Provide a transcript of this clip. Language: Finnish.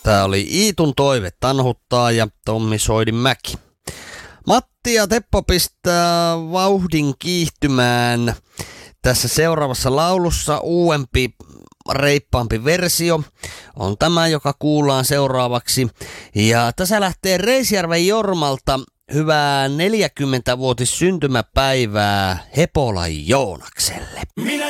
Tää oli Iitun toive tanhuttaa ja Tommi Soidinmäki. Matti ja Teppo pistää vauhdin kiihtymään. Tässä seuraavassa laulussa uudempi, reippaampi versio on tämä, joka kuullaan seuraavaksi. Ja tässä lähtee Reisjärven Jormalta hyvää 40-vuotis syntymäpäivää Hepolan Joonakselle.